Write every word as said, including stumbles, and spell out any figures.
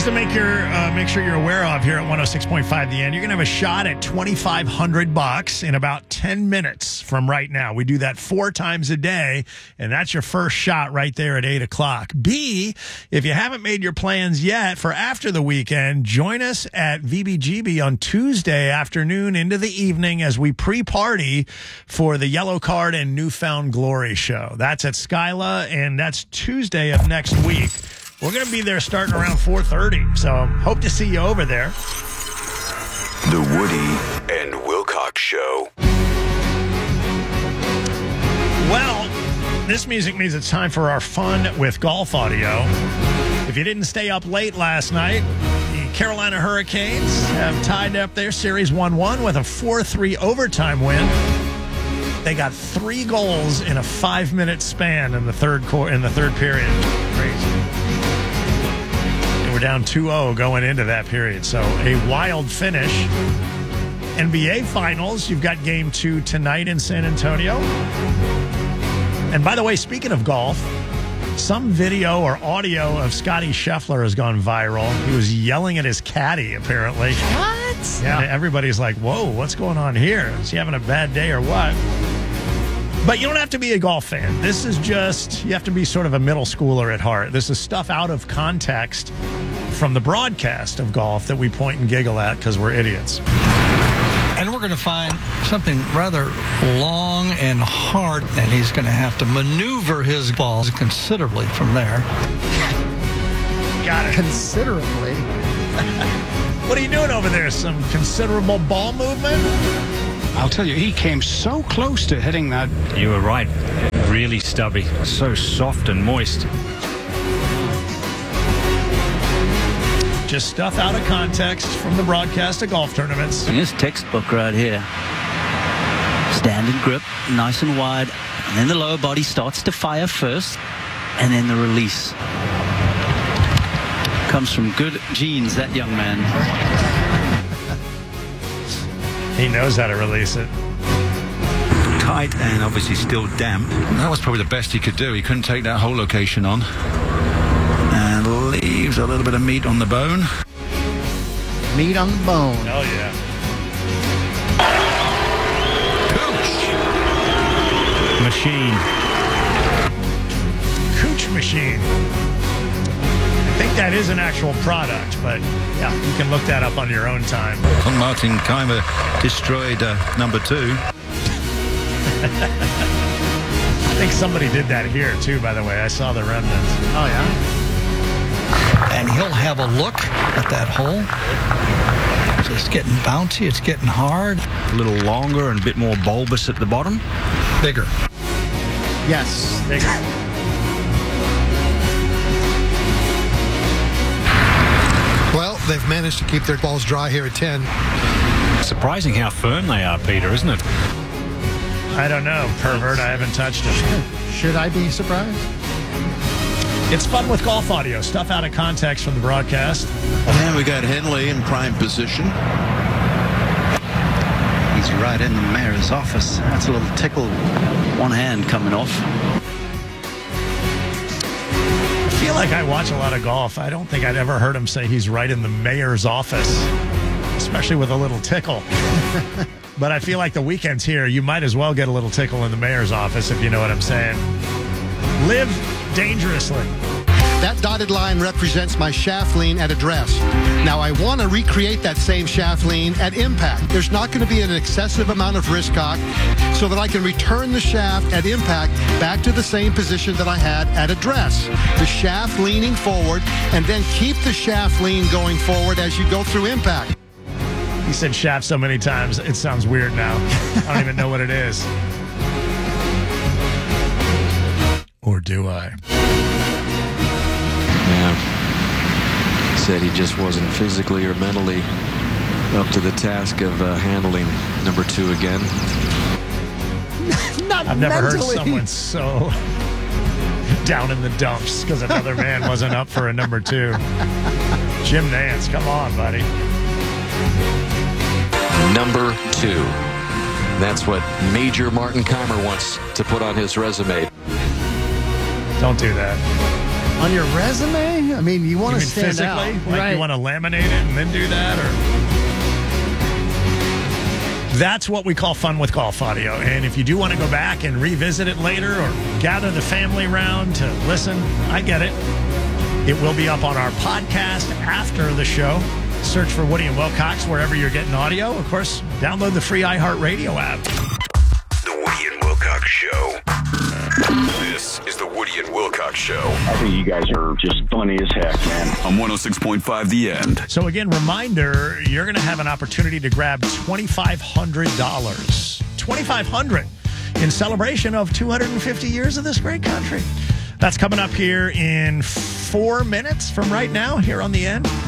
to make your uh, make sure you're aware of here at one oh six point five The End. You're going to have a shot at twenty-five hundred bucks in about ten minutes from right now. We do that four times a day, and that's your first shot right there at eight o'clock. B, if you haven't made your plans yet for after the weekend, join us at V B G B on Tuesday afternoon into the evening as we pre-party for the Yellow Card and Newfound Glory show. That's at Skyla, and that's Tuesday of next week. We're going to be there starting around four thirty, so hope to see you over there. The Woody and Wilcox Show. Well, this music means it's time for our fun with golf audio. If you didn't stay up late last night, the Carolina Hurricanes have tied up their series one one with a four three overtime win. They got three goals in a five-minute span in the third qu- in the third period. Crazy. They were down two oh going into that period, so a wild finish. N B A Finals, you've got game two tonight in San Antonio. And by the way, speaking of golf, some video or audio of Scotty Scheffler has gone viral. He was yelling at his caddy, apparently. What? Yeah. And everybody's like, whoa, what's going on here? Is he having a bad day or what? But you don't have to be a golf fan. This is just, you have to be sort of a middle schooler at heart. This is stuff out of context from the broadcast of golf that we point and giggle at because we're idiots. And we're going to find something rather long and hard, and he's going to have to maneuver his balls considerably from there. Got it. Considerably. What are you doing over there? Some considerable ball movement? I'll tell you, he came so close to hitting that. You were right. Really stubby. So soft and moist. Just stuff out of context from the broadcast of golf tournaments. This textbook right here. Standard grip, nice and wide. And then the lower body starts to fire first. And then the release. Comes from good genes, that young man. He knows how to release it. Tight and obviously still damp. That was probably the best he could do. He couldn't take that whole location on. And leaves a little bit of meat on the bone. Meat on the bone. Oh, yeah. Cooch. Machine. Cooch machine. I think that is an actual product, but yeah, you can look that up on your own time. Con Martin kind of destroyed uh, number two. I think somebody did that here, too, by the way. I saw the remnants. Oh, yeah? And he'll have a look at that hole. It's getting bouncy. It's getting hard. A little longer and a bit more bulbous at the bottom. Bigger. Yes. Bigger. Well, they've managed to keep their balls dry here at ten. Surprising how firm they are, Peter, isn't it? I don't know, pervert. I haven't touched it. Should I be surprised? It's fun with golf audio. Stuff out of context from the broadcast. And we got Henley in prime position. He's right in the mayor's office. That's a little tickle. One hand coming off. I feel like I watch a lot of golf. I don't think I'd ever heard him say he's right in the mayor's office, especially with a little tickle. But I feel like the weekend's here. You might as well get a little tickle in the mayor's office, if you know what I'm saying. Live dangerously. That dotted line represents my shaft lean at address. Now, I want to recreate that same shaft lean at impact. There's not going to be an excessive amount of wrist cock so that I can return the shaft at impact back to the same position that I had at address. The shaft leaning forward, and then keep the shaft lean going forward as you go through impact. He said shaft so many times, it sounds weird now. I don't even know what it is. Or do I? Yeah. Said he just wasn't physically or mentally up to the task of uh, handling number two again. Not I've never mentally. heard someone so down in the dumps because another man wasn't up for a number two. Jim Nance, come on, buddy. Number two. That's what Major Martin Keimer wants to put on his resume. Don't do that. On your resume? I mean, you want You to mean stand physically? out. Like Right. you want to laminate it and then do that? Or that's what we call fun with golf audio. And if you do want to go back and revisit it later or gather the family round to listen, I get it. It will be up on our podcast after the show. Search for Woody and Wilcox wherever you're getting audio. Of course, download the free iHeartRadio app. The Woody and Wilcox Show. This is the Woody and Wilcox Show. I think you guys are just funny as heck, man. On one oh six point five The End. So again, reminder, you're going to have an opportunity to grab twenty-five hundred dollars. twenty-five hundred dollars in celebration of two hundred fifty years of this great country. That's coming up here in four minutes from right now, here on The End.